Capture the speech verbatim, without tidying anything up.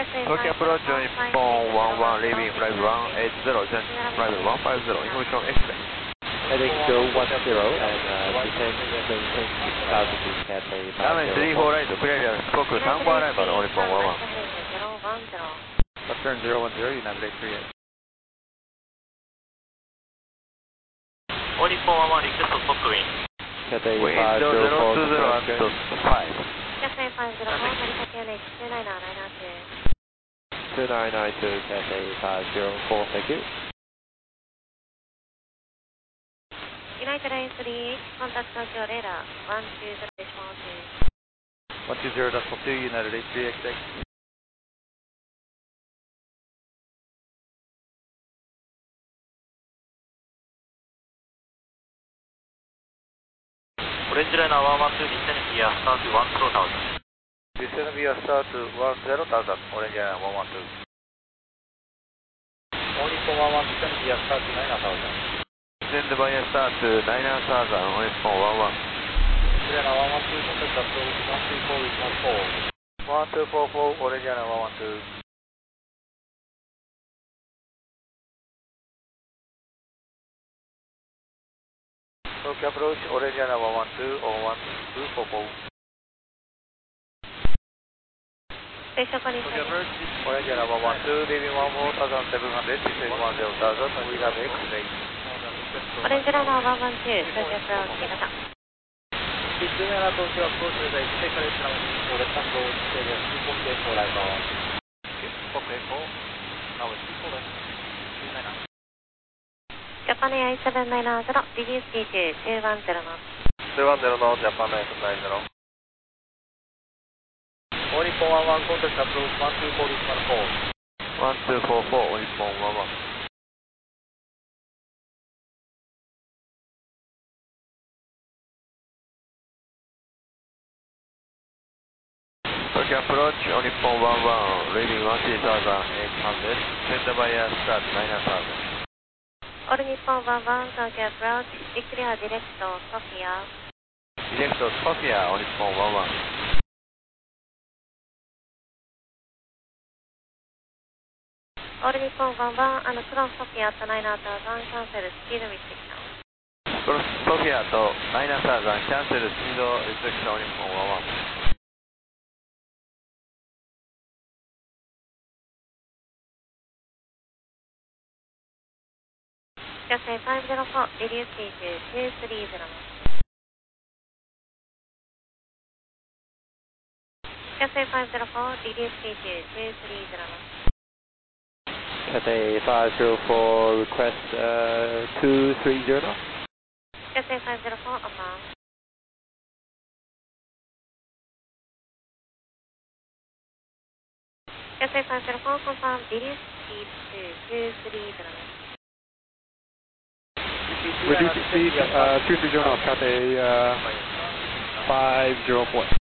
Tokyo approach on Nippon one one, leaving flight one eight zero, change flight one five zero, information exit. Heading to one zero and uh, descend maintain six thousand to Cathay 画面スリーフォーライト、クリアリアル、四国サンゴアライバル、オニポンワンワン。 Left turn zero one zero, you navigate three eight. オニポンワンワン、リクエストストックウィン。 Cathay Wind five zero zero four, two zero at five. Cathay five zero four, Narita Q N H two nine nine nine two. two nine nine two, Cathay five zero four, thank you. United Line three, contact Tokyo radar one two zero decimal two. one two zero decimal two, United eight three X X. オレンジライナーワンワンツー、ディステンビアスタートワンゼロタウザン。 ディステンビアスタートワンゼロタウザン、オレンジライナーワンワンツー。 オニポンワンワン、ディステンビアスタートナイナータウザン。 ディステンビアスタートナイナータウザン、オニポンワンワン。 オレンジライナーワンワンツー、コンタクトアプローチワンツーフォーウィズワンフォー。 ワンツーフォーフォー、オレンジライナーワンワンツー。Tokyo approach, orange Jana one one two on one two four four. Station condition. Tokyo approach, orange Jana one one two, leaving one four seven hundred, descend one zero thousand, we have X-ray. Orange Runner one one two, Tokyo approach, Hinata. Two nine Tokyo approach, the take correct from for the approach, the two four four right now. Okay, four. Now it's two four right. two nine nine. Japan Air seven nine zero, reduce T two two one zero knots. two one zero knots, Japan Air seven nine zero. Onipon one one, contact approach one two four one four. one two four four, Onipon one one. Tokyo approach, Onipon one one, leaving one three thousand eight hundred, send by air start nine thousand. All Nippon one one, Tokyo approach, declare direct to Sofia. Direct to Sofia, Onipon one one. All Nippon one one and cross Sofia at nine thousand, cancel speed restriction. Cross Sofia to nine thousand, cancel speed restriction, Onipon one one. Cathay five zero four, reduce T two two three zero knots. Cathay five zero four, reduce T two two three zero knots. Cathay five zero four, request uh, two three zero knots. Cathay five zero four, affirm. Cathay five zero four, confirm, reduce T two two three zero knots. Reduce speed uh, two three zero knots, Cathay uh, five zero four.